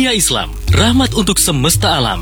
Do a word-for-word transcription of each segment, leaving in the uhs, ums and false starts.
Dunia Islam, rahmat untuk semesta alam.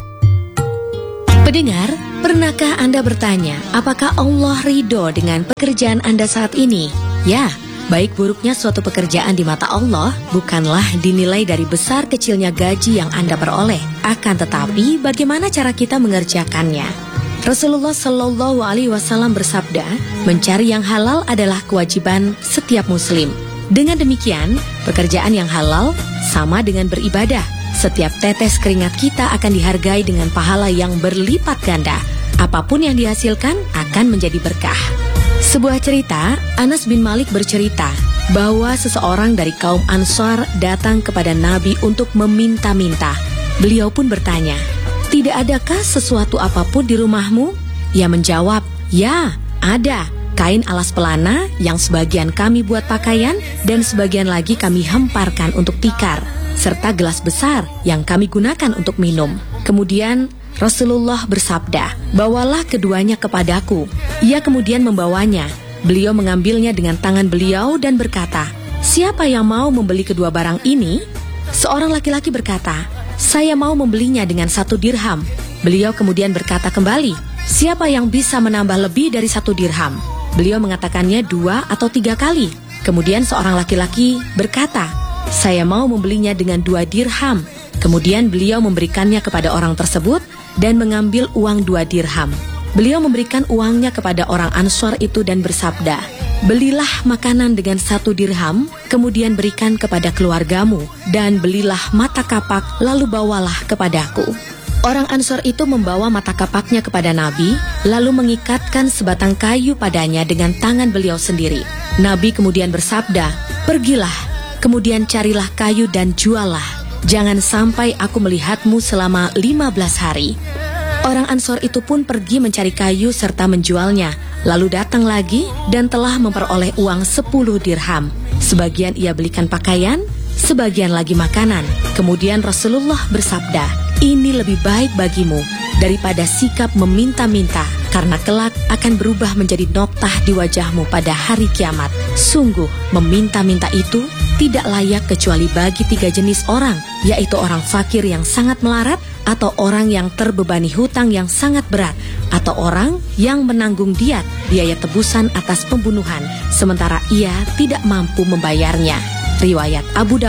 Pendengar, pernahkah Anda bertanya, apakah Allah ridho dengan pekerjaan Anda saat ini? Ya, baik buruknya suatu pekerjaan di mata Allah bukanlah dinilai dari besar kecilnya gaji yang Anda peroleh, akan tetapi bagaimana cara kita mengerjakannya. Rasulullah Shallallahu Alaihi Wasallam bersabda, mencari yang halal adalah kewajiban setiap muslim. Dengan demikian, pekerjaan yang halal sama dengan beribadah. Setiap tetes keringat kita akan dihargai dengan pahala yang berlipat ganda. Apapun yang dihasilkan akan menjadi berkah. Sebuah cerita, Anas bin Malik bercerita bahwa seseorang dari kaum Ansar datang kepada Nabi untuk meminta-minta. Beliau pun bertanya, "Tidak adakah sesuatu apapun di rumahmu?" Ia menjawab, "Ya, ada. Kain alas pelana yang sebagian kami buat pakaian dan sebagian lagi kami hemparkan untuk tikar, serta gelas besar yang kami gunakan untuk minum." Kemudian Rasulullah bersabda, "Bawalah keduanya kepadaku." Ia kemudian membawanya. Beliau mengambilnya dengan tangan beliau dan berkata, "Siapa yang mau membeli kedua barang ini?" Seorang laki-laki berkata, "Saya mau membelinya dengan satu dirham." Beliau kemudian berkata kembali, "Siapa yang bisa menambah lebih dari satu dirham?" Beliau mengatakannya dua atau tiga kali. Kemudian seorang laki-laki berkata, "Saya mau membelinya dengan dua dirham." Kemudian beliau memberikannya kepada orang tersebut dan mengambil uang dua dirham. Beliau memberikan uangnya kepada orang Ansar itu dan bersabda, "Belilah makanan dengan satu dirham, kemudian berikan kepada keluargamu, dan belilah mata kapak, lalu bawalah kepadaku." Orang Ansar itu membawa mata kapaknya kepada Nabi, lalu mengikatkan sebatang kayu padanya dengan tangan beliau sendiri. Nabi kemudian bersabda, "Pergilah, kemudian carilah kayu dan juallah. Jangan sampai aku melihatmu selama lima belas hari." Orang Ansar itu pun pergi mencari kayu serta menjualnya, lalu datang lagi dan telah memperoleh uang sepuluh dirham. Sebagian ia belikan pakaian, sebagian lagi makanan. Kemudian Rasulullah bersabda, "Ini lebih baik bagimu daripada sikap meminta-minta, karena kelak akan berubah menjadi noktah di wajahmu pada hari kiamat." Sungguh, meminta-minta itu tidak layak kecuali bagi tiga jenis orang, yaitu orang fakir yang sangat melarat, atau orang yang terbebani hutang yang sangat berat, atau orang yang menanggung diat, biaya tebusan atas pembunuhan, sementara ia tidak mampu membayarnya. Riwayat Abu Dawud.